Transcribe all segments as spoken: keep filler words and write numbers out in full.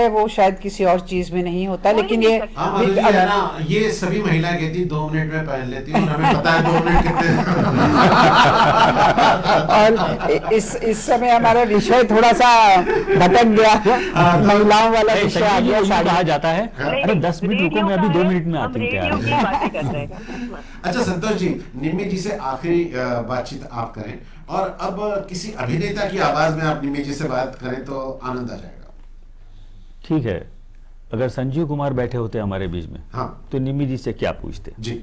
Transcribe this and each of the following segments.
है वो शायद किसी और चीज में नहीं होता, लेकिन ये हाँ माधव जी है ना, ये सभी महिलाएं कहती दो मिनट में पहन लेती हूँ और हमें पता है दो मिनट कितने। और इस इस समय हमारा विषय थोड़ा सा भटक गया, महिलाओं वाला विषय आ गया, कहा जाता है अरे दस मिनट रुको मैं अभी दो मिनट में आती हूँ। अच्छा संतोष जी, निम्मी जी से आखिरी बातचीत आप करें, और अब किसी अभिनेता की आवाज में आप निम्मी जी से बात करें तो आनंद आ जाएगा। ठीक है, अगर संजीव कुमार बैठे होते हमारे बीच में, हाँ, तो निम्मी जी से क्या पूछते? जी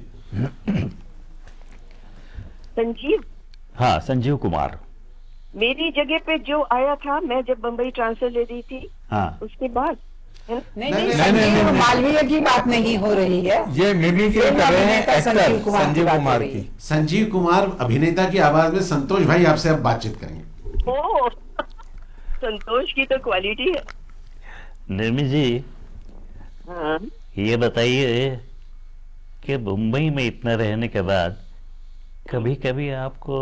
संजीव, हाँ संजीव कुमार मेरी जगह पे जो आया था, मैं जब बम्बई ट्रांसफर ले रही थी, हाँ उसके बाद नहीं नहीं संजीव मालवीय की बात नहीं हो रही है, ये मिमी की कर रहे हैं एक्टर संजीव कुमार की। संजीव कुमार अभिनेता की आवाज में संतोष भाई आपसे अब बातचीत करेंगे। ओ संतोष की तो क्वालिटी है। निर्मी जी, हाँ ये बताइए कि मुंबई में इतना रहने के बाद कभी कभी आपको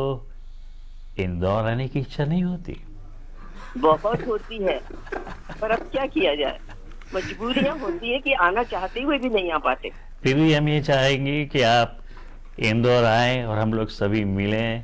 इंदौर आने की इच्छा नहीं होती? बहुत होती है, पर अब क्या किया जाए, मजबूरियां होती है कि आना चाहते हुए भी नहीं आ पाते। फिर भी हम ये चाहेंगे कि आप इंदौर आए और हम लोग सभी मिलें,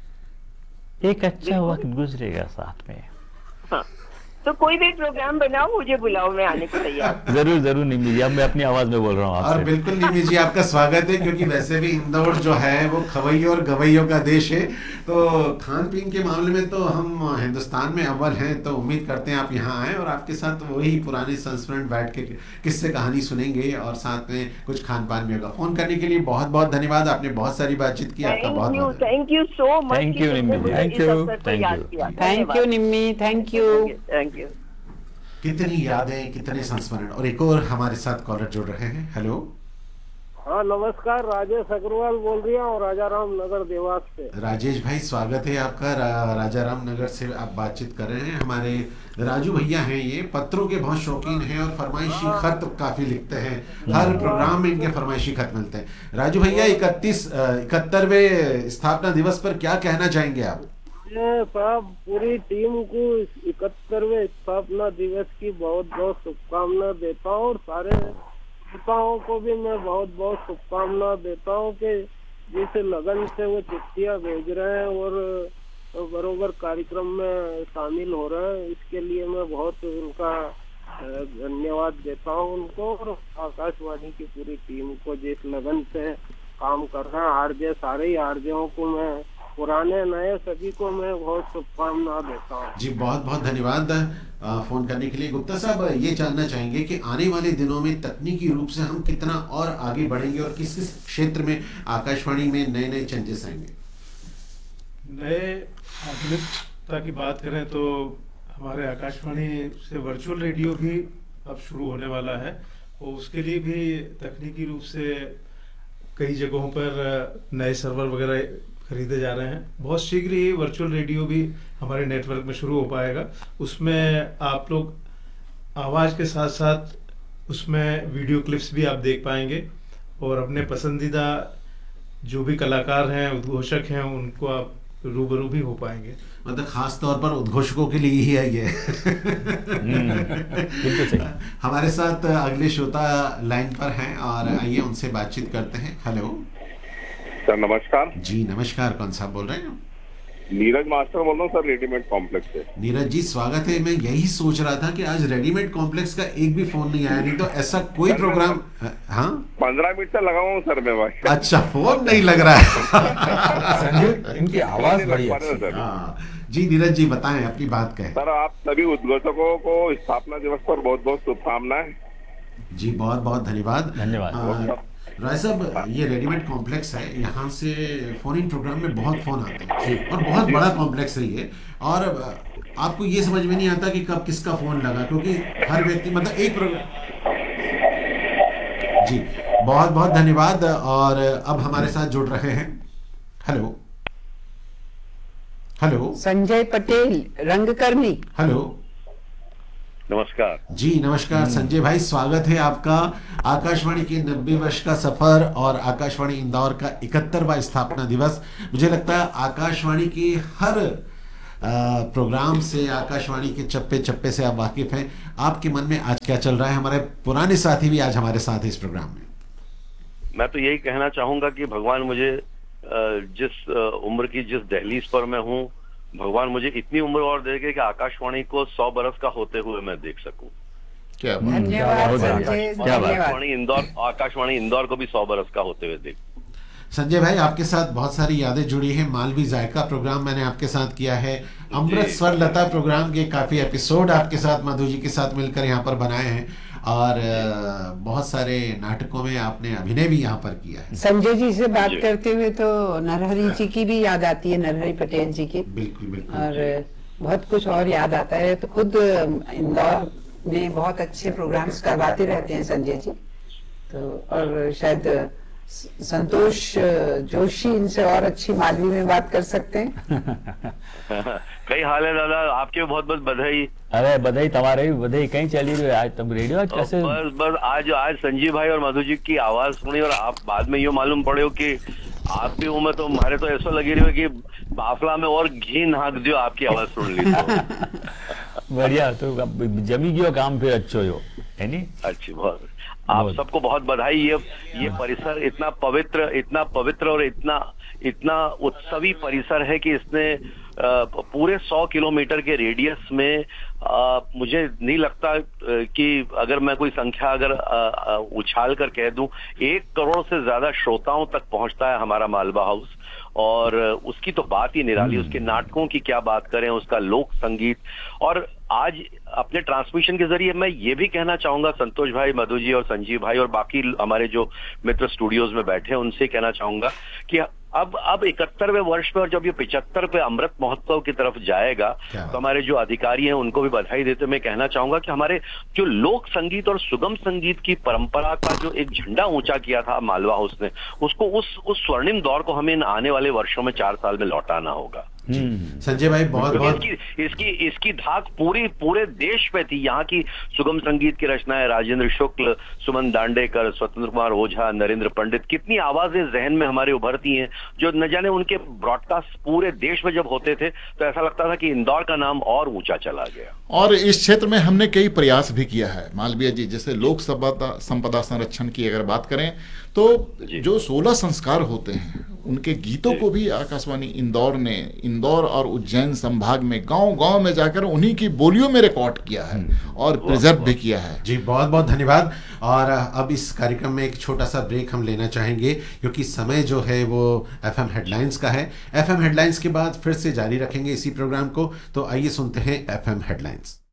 एक अच्छा वक्त गुजरेगा साथ में। हाँ, तो कोई भी प्रोग्राम बनाओ, मुझे बुलाओ, मैं आने को तैयार। जरूर जरूर निम्मी जी, अब मैं अपनी आवाज में बोल रहा हूँ आपसे। और बिल्कुल निम्मी जी आपका स्वागत है, क्योंकि वैसे भी इंदौर जो है वो खवैयों और गवैयों का देश है, तो खान पीन के मामले में तो हम हिंदुस्तान में अव्वल हैं, तो उम्मीद करते हैं आप यहाँ आए और आपके साथ वही पुराने संस्मरण बैठ के किस्से कहानी सुनेंगे और साथ में कुछ खान पान भी होगा। फोन करने के लिए बहुत बहुत धन्यवाद, आपने बहुत सारी बातचीत की, आपका बहुत बहुत thank you so much. Thank you Nimmi ji, thank you thank you Nimmi, thank you thank you. कितनी यादें, कितने संस्मरण। और एक और हमारे साथ कॉलर जुड़ रहे हैं। हेलो, हाँ नमस्कार, राजेश अग्रवाल बोल रही हूँ राजा राम नगर देवास से। राजेश भाई स्वागत है आपका। रा, राजा राम नगर से आप बातचीत कर रहे हैं। हमारे राजू भैया हैं, ये पत्रों के बहुत शौकीन हैं और फरमाइशी खत काफी लिखते हैं, हर प्रोग्राम में इनके फरमाइशी खत मिलते हैं। राजू भैया, इकतीस इकहत्तरवें स्थापना दिवस पर क्या कहना चाहेंगे आप? साहब, पूरी टीम को इकहत्तरवें स्थापना दिवस की बहुत बहुत शुभकामना देता हूँ और सारे श्रोताओं को भी मैं बहुत बहुत शुभकामना देता हूँ कि जिस लगन से वो चिट्ठियाँ भेज रहे हैं और बरोबर कार्यक्रम में शामिल हो रहे हैं, इसके लिए मैं बहुत उनका धन्यवाद देता हूँ उनको, और आकाशवाणी की पूरी टीम को जिस लगन से काम कर रहे हैं। आरजे, सारे ही आरजेओं को मैं, पुराने नए सभी को मैं बहुत शुभकामना देता हूँ। जी बहुत बहुत धन्यवाद फोन करने के लिए। गुप्ता साहब, ये जानना चाहेंगे कि आने वाले दिनों में तकनीकी रूप से हम कितना और आगे बढ़ेंगे और किस किस क्षेत्र में आकाशवाणी में नए नए चेंजेस आएंगे? नए आधुनिकता की बात करें तो हमारे आकाशवाणी से वर्चुअल रेडियो भी अब शुरू होने वाला है, और उसके लिए भी तकनीकी रूप से कई जगहों पर नए सर्वर वगैरह खरीदे जा रहे हैं। बहुत शीघ्र ही वर्चुअल रेडियो भी हमारे नेटवर्क में शुरू हो पाएगा। उसमें आप लोग आवाज़ के साथ साथ उसमें वीडियो क्लिप्स भी आप देख पाएंगे, और अपने पसंदीदा जो भी कलाकार हैं, उद्घोषक हैं, उनको आप रूबरू भी हो पाएंगे। मतलब खास तौर पर उद्घोषकों के लिए ही है ये। बिल्कुल सही। हमारे साथ अगले श्रोता लाइन पर हैं और आइए उनसे बातचीत करते हैं। हेलो सर, नमस्कार। जी नमस्कार, कौन साहब बोल रहे हैं? नीरज मास्टर बोल रहा हूँ सर, रेडीमेड कॉम्प्लेक्स से। नीरज जी स्वागत है। मैं यही सोच रहा था कि आज रेडीमेड कॉम्प्लेक्स का एक भी फोन नहीं आया, नहीं तो ऐसा कोई प्रोग्राम। हाँ, पंद्रह मिनट से लगा हूँ सर मैं भाई। अच्छा, फोन नहीं लग रहा है। संजीव, इनकी आवाज बड़ी अच्छी है। हाँ जी, नीरज जी बताएं, अपनी बात कहें। सर, आप सभी उद्घोषकों को स्थापना दिवस पर बहुत बहुत शुभकामनाएं। जी बहुत बहुत धन्यवाद। धन्यवाद। राय साहब, ये रेडीमेड कॉम्प्लेक्स है, यहाँ से फोन इन प्रोग्राम में बहुत फोन आते हैं और बहुत बड़ा कॉम्प्लेक्स है ये, और आपको ये समझ में नहीं आता कि कब किसका फोन लगा, क्योंकि हर व्यक्ति मतलब एक प्रोग्राम। जी बहुत बहुत धन्यवाद। और अब हमारे साथ जुड़ रहे हैं। हेलो हेलो संजय पटेल, रंगकर्मी। हेलो, नमस्कार जी नमस्कार संजय भाई, स्वागत है आपका। आकाशवाणी के नब्बे वर्ष का सफर और आकाशवाणी इंदौर का इकहत्तरवां स्थापना दिवस। मुझे लगता है आकाशवाणी के हर प्रोग्राम से, आकाशवाणी के चप्पे चप्पे से आप वाकिफ हैं। आपके मन में आज क्या चल रहा है? हमारे पुराने साथी भी आज हमारे साथ हैं इस प्रोग्राम में। मैं तो यही कहना चाहूंगा कि भगवान मुझे जिस उम्र की जिस दहलीज पर मैं हूँ, भगवान मुझे इतनी उम्र और देंगे कि आकाशवाणी को सौ बरस का होते हुए मैं देख सकूं। क्या धन्यवाद संजय, आकाशवाणी इंदौर आकाशवाणी इंदौर को भी सौ बरस का होते हुए देख। संजय भाई, आपके साथ बहुत सारी यादें जुड़ी हैं। मालवी जायका प्रोग्राम मैंने आपके साथ किया है, अमृत स्वर लता प्रोग्राम के काफी एपिसोड आपके साथ मधु जी के साथ मिलकर यहाँ पर बनाए हैं, और बहुत सारे नाटकों में आपने अभिनय भी यहाँ पर किया है। संजय जी से बात करते हुए तो नरहरि जी की भी याद आती है, नरहरि पटेल जी की। बिल्कुल बिल्कुल। और बहुत कुछ और याद आता है। तो खुद इंदौर में बहुत अच्छे प्रोग्राम्स करवाते रहते हैं संजय जी। तो और शायद संतोष जोशी इनसे और अच्छी मालवी में बात कर सकते हैं। कई हाल है दादा, आपके बहुत बहुत बधाई। अरे बधाई, तुम्हारे भी बधाई। कहीं चली रही है आज तुम रेडियो? आज कैसे? बस बस आज आज संजीव भाई और मधु जी की आवाज सुनी, और आप बाद में यो मालूम पड़े हो कि आप भी हूँ मैं, तो हमारे तो ऐसा लगी रही हो कि बाफला में और घी नाक दियो आपकी आवाज सुन ली तो। बढ़िया, तो जमी गयो काम फिर अच्छो हो, है नी? अच्छी बहुत। आप सबको बहुत बधाई। ये ये परिसर इतना पवित्र इतना पवित्र और इतना इतना उत्सवी परिसर है कि इसने पूरे सौ किलोमीटर के रेडियस में आ, मुझे नहीं लगता कि अगर मैं कोई संख्या अगर आ, उछाल कर कह दूं, एक करोड़ से ज्यादा श्रोताओं तक पहुंचता है हमारा मालवा हाउस। और उसकी तो बात ही निराली, उसके नाटकों की क्या बात करें, उसका लोक संगीत। और आज अपने ट्रांसमिशन के जरिए मैं ये भी कहना चाहूंगा संतोष भाई, मधु जी और संजीव भाई और बाकी हमारे जो मित्र स्टूडियोज में बैठे हैं उनसे कहना चाहूंगा कि अब अब इकहत्तरवें वर्ष पे और जब ये पिछहत्तर पे अमृत महोत्सव की तरफ जाएगा तो हमारे जो अधिकारी हैं उनको भी बधाई देते मैं कहना चाहूंगा कि हमारे जो लोक संगीत और सुगम संगीत की परंपरा का जो एक झंडा ऊंचा किया था मालवा हाउस ने, उसको उस उस स्वर्णिम दौर को हमें इन आने वाले वर्षों में चार साल में लौटाना होगा। संजय भाई बहुत बहुत इसकी इसकी इसकी धाक पूरी पूरे देश पे थी। यहाँ की सुगम संगीत की रचनाएं राजेंद्र शुक्ल, सुमन दांडेकर, स्वतंत्र कुमार ओझा, नरेंद्र पंडित, कितनी आवाजें जहन में हमारे उभरती हैं जो न जाने उनके ब्रॉडकास्ट पूरे देश में जब होते थे तो ऐसा लगता था कि इंदौर का नाम और ऊंचा चला गया। और इस क्षेत्र में हमने कई प्रयास भी किया है मालवीय जी, जैसे लोक संपदा संरक्षण की अगर बात करें तो जो सोलह संस्कार होते हैं उनके गीतों को भी आकाशवाणी इंदौर ने इंदौर और उज्जैन संभाग में गांव गांव में जाकर उन्हीं की बोलियों में रिकॉर्ड किया है और प्रिजर्व भी किया है। जी बहुत बहुत धन्यवाद। और अब इस कार्यक्रम में एक छोटा सा ब्रेक हम लेना चाहेंगे क्योंकि समय जो है वो एफएम हेडलाइंस का है। एफएम हेडलाइंस के बाद फिर से जारी रखेंगे इसी प्रोग्राम को, तो आइए सुनते हैं एफएम हेडलाइंस।